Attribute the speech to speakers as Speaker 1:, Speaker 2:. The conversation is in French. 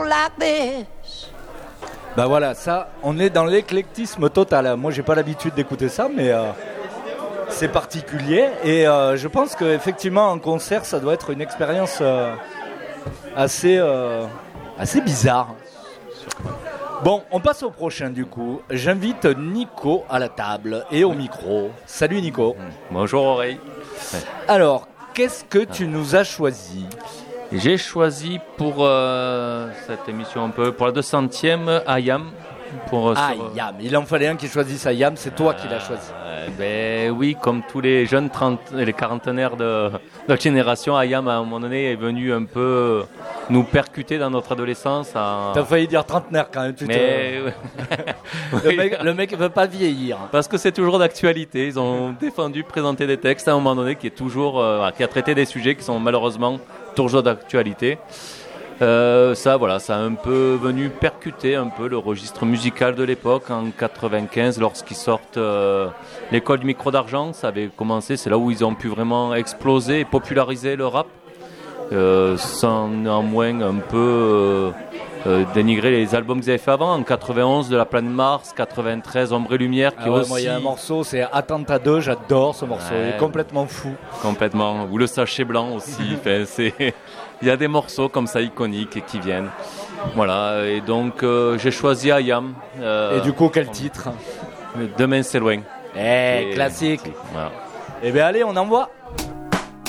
Speaker 1: like this.
Speaker 2: Bah voilà, ça, on est dans l'éclectisme total. Moi, j'ai pas l'habitude d'écouter ça, mais c'est particulier. Et je pense qu'effectivement, en concert, ça doit être une expérience assez bizarre. Bon, on passe au prochain du coup. J'invite Nico à la table et au micro. Salut Nico.
Speaker 3: Bonjour Aurélie.
Speaker 2: Alors, qu'est-ce que tu nous as choisi ?
Speaker 3: J'ai choisi pour cette émission un peu, pour la 200e, Ayam.
Speaker 2: Ayam, il en fallait un qui choisisse Ayam, c'est toi qui l'as choisi.
Speaker 3: Ben oui, comme tous les jeunes les quarantenaires de notre génération, Ayam à un moment donné est venu un peu nous percuter dans notre adolescence.
Speaker 2: T'as failli dire trentenaire quand même. Le mec ne veut pas vieillir.
Speaker 3: Parce que c'est toujours d'actualité. Ils ont présenter des textes à un moment donné qui a traité des sujets qui sont malheureusement toujours d'actualité. Ça a un peu venu percuter un peu le registre musical de l'époque en 95 lorsqu'ils sortent l'école du micro d'argent. Ça avait commencé, c'est là où ils ont pu vraiment exploser et populariser le rap, sans néanmoins un peu dénigrer les albums qu'ils avaient fait avant. En 91, De la planète Mars, 93, Ombre et Lumière,
Speaker 2: Moi, il y a un morceau, c'est Attentat 2, j'adore ce morceau, il est complètement fou.
Speaker 3: Complètement, ou Le Sachet Blanc aussi, il y a des morceaux comme ça iconiques et qui viennent. Voilà, et donc j'ai choisi Ayam.
Speaker 2: Et du coup, quel titre ?
Speaker 3: Demain c'est loin.
Speaker 2: Classique.
Speaker 3: Voilà.
Speaker 2: Eh bien allez, on envoie.